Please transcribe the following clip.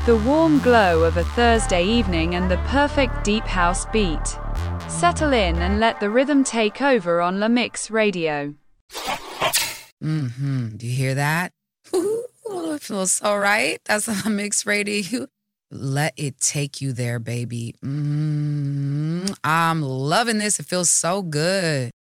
the warm glow of a Thursday evening and the perfect deep house beat. Settle in and let the rhythm take over on La Mix Radio. Do you hear that? Ooh, it feels so right. That's La Mix Radio. Let it take you there, baby. I'm loving this. It feels so good.